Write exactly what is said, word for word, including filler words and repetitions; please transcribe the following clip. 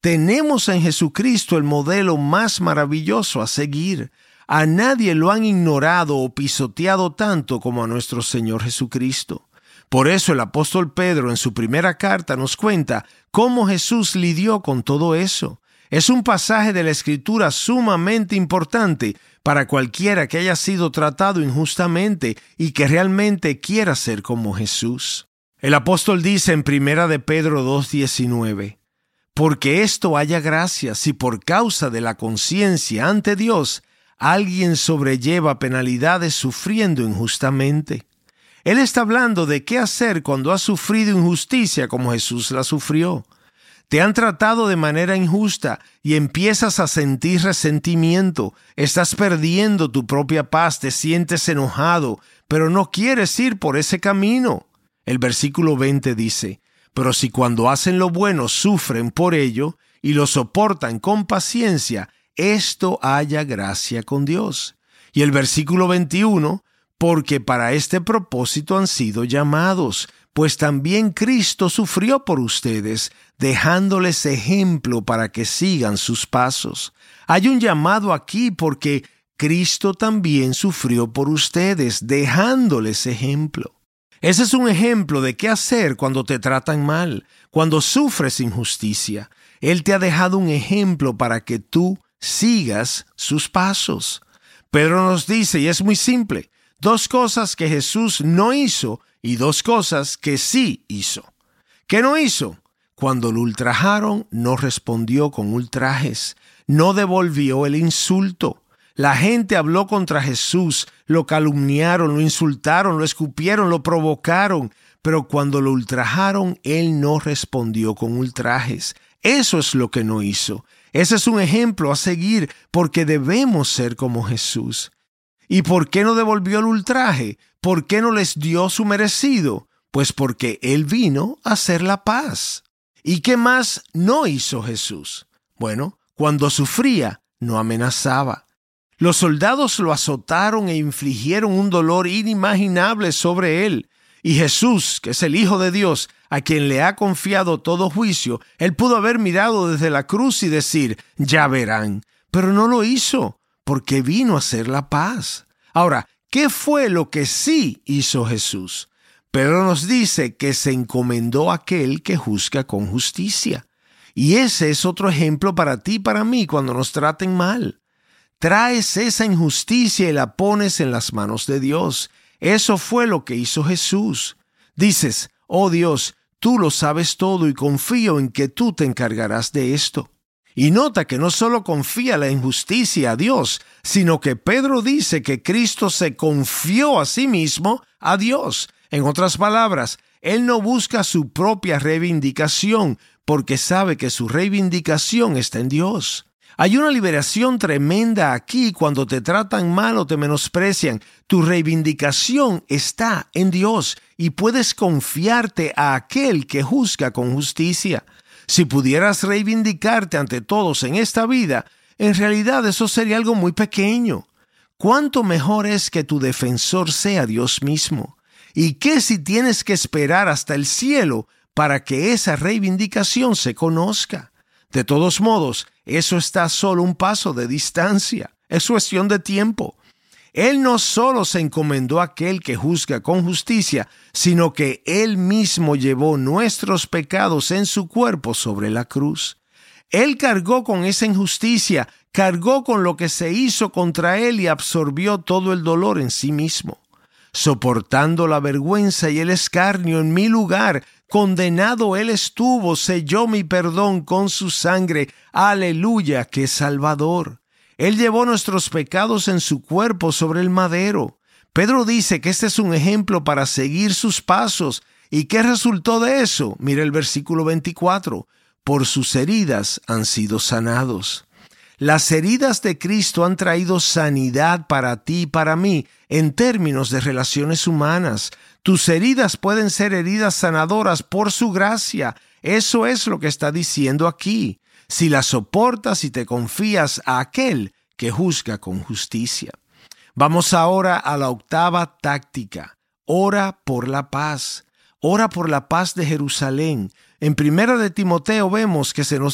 Tenemos en Jesucristo el modelo más maravilloso a seguir. A nadie lo han ignorado o pisoteado tanto como a nuestro Señor Jesucristo. Por eso el apóstol Pedro en su primera carta nos cuenta cómo Jesús lidió con todo eso. Es un pasaje de la Escritura sumamente importante para cualquiera que haya sido tratado injustamente y que realmente quiera ser como Jesús. El apóstol dice en primera de Pedro dos diecinueve, porque esto haya gracia si por causa de la conciencia ante Dios alguien sobrelleva penalidades sufriendo injustamente. Él está hablando de qué hacer cuando has sufrido injusticia como Jesús la sufrió. Te han tratado de manera injusta y empiezas a sentir resentimiento. Estás perdiendo tu propia paz, te sientes enojado, pero no quieres ir por ese camino. El versículo veinte dice, pero si cuando hacen lo bueno sufren por ello y lo soportan con paciencia, esto haya gracia con Dios. Y el versículo veintiuno, porque para este propósito han sido llamados, pues también Cristo sufrió por ustedes, dejándoles ejemplo para que sigan sus pasos. Hay un llamado aquí porque Cristo también sufrió por ustedes, dejándoles ejemplo. Ese es un ejemplo de qué hacer cuando te tratan mal, cuando sufres injusticia. Él te ha dejado un ejemplo para que tú sigas sus pasos. Pedro nos dice, y es muy simple, dos cosas que Jesús no hizo y dos cosas que sí hizo. ¿Qué no hizo? Cuando lo ultrajaron, no respondió con ultrajes, no devolvió el insulto. La gente habló contra Jesús, lo calumniaron, lo insultaron, lo escupieron, lo provocaron, pero cuando lo ultrajaron, él no respondió con ultrajes. Eso es lo que no hizo. Ese es un ejemplo a seguir porque debemos ser como Jesús. ¿Y por qué no devolvió el ultraje? ¿Por qué no les dio su merecido? Pues porque él vino a hacer la paz. ¿Y qué más no hizo Jesús? Bueno, cuando sufría, no amenazaba. Los soldados lo azotaron e infligieron un dolor inimaginable sobre él. Y Jesús, que es el Hijo de Dios, a quien le ha confiado todo juicio, él pudo haber mirado desde la cruz y decir, ya verán. Pero no lo hizo, porque vino a hacer la paz. Ahora, ¿qué fue lo que sí hizo Jesús? Pedro nos dice que se encomendó a aquel que juzga con justicia. Y ese es otro ejemplo para ti y para mí cuando nos traten mal. Traes esa injusticia y la pones en las manos de Dios. Eso fue lo que hizo Jesús. Dices, oh Dios, tú lo sabes todo y confío en que tú te encargarás de esto. Y nota que no solo confía la injusticia a Dios, sino que Pedro dice que Cristo se confió a sí mismo a Dios. En otras palabras, él no busca su propia reivindicación porque sabe que su reivindicación está en Dios. Hay una liberación tremenda aquí cuando te tratan mal o te menosprecian. Tu reivindicación está en Dios y puedes confiarte a aquel que juzga con justicia. Si pudieras reivindicarte ante todos en esta vida, en realidad eso sería algo muy pequeño. ¿Cuánto mejor es que tu defensor sea Dios mismo? ¿Y qué si tienes que esperar hasta el cielo para que esa reivindicación se conozca? De todos modos, eso está solo un paso de distancia. Es cuestión de tiempo. Él no solo se encomendó a aquel que juzga con justicia, sino que Él mismo llevó nuestros pecados en su cuerpo sobre la cruz. Él cargó con esa injusticia, cargó con lo que se hizo contra Él y absorbió todo el dolor en sí mismo. Soportando la vergüenza y el escarnio en mi lugar, condenado Él estuvo, selló mi perdón con su sangre. ¡Aleluya! ¡Qué Salvador! Él llevó nuestros pecados en su cuerpo sobre el madero. Pedro dice que este es un ejemplo para seguir sus pasos. ¿Y qué resultó de eso? Mira el versículo veinticuatro. Por sus heridas han sido sanados. Las heridas de Cristo han traído sanidad para ti y para mí en términos de relaciones humanas. Tus heridas pueden ser heridas sanadoras por su gracia. Eso es lo que está diciendo aquí. Si las soportas y te confías a aquel que juzga con justicia. Vamos ahora a la octava táctica. Ora por la paz. Ora por la paz de Jerusalén. En Primera de Timoteo vemos que se nos